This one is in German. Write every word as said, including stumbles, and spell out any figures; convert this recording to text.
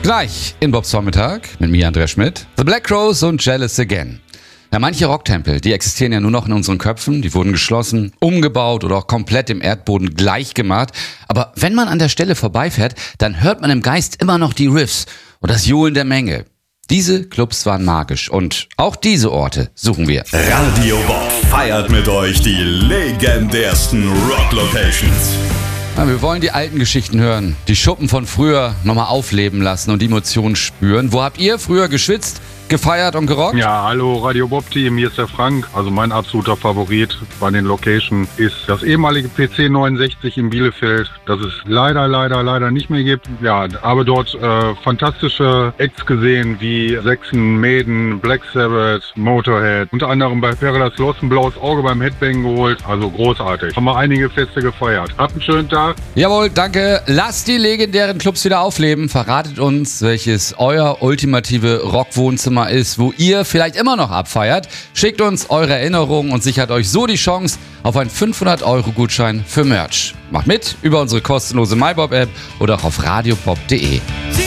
Gleich in Bobs Vormittag mit mir, Andreas Schmidt, The Black Crowes und Jealous Again. Ja, manche Rocktempel, die existieren ja nur noch in unseren Köpfen, die wurden geschlossen, umgebaut oder auch komplett im Erdboden gleichgemacht. Aber wenn man an der Stelle vorbeifährt, dann hört man im Geist immer noch die Riffs und das Johlen der Menge. Diese Clubs waren magisch und auch diese Orte suchen wir. Radio Bob feiert mit euch die legendärsten Rock-Locations. Ja, wir wollen die alten Geschichten hören, die Schuppen von früher nochmal aufleben lassen und die Emotionen spüren. Wo habt ihr früher geschwitzt, gefeiert und gerockt? Ja, hallo Radio Bob Team, hier ist der Frank. Also mein absoluter Favorit bei den Locations ist das ehemalige P C neunundsechzig in Bielefeld, das es leider, leider, leider nicht mehr gibt. Ja, aber dort äh, fantastische Acts gesehen wie Saxon, Maiden, Black Sabbath, Motorhead. Unter anderem bei Paradise Lost ein blaues Auge beim Headbang geholt. Also großartig. Haben wir einige Feste gefeiert. Habt einen schönen Tag. Jawohl, danke. Lasst die legendären Clubs wieder aufleben. Verratet uns, welches euer ultimative Rockwohnzimmer ist, wo ihr vielleicht immer noch abfeiert. Schickt uns eure Erinnerungen und sichert euch so die Chance auf einen fünfhundert Euro Gutschein für Merch. Macht mit über unsere kostenlose MyBob-App oder auch auf radiobob punkt de.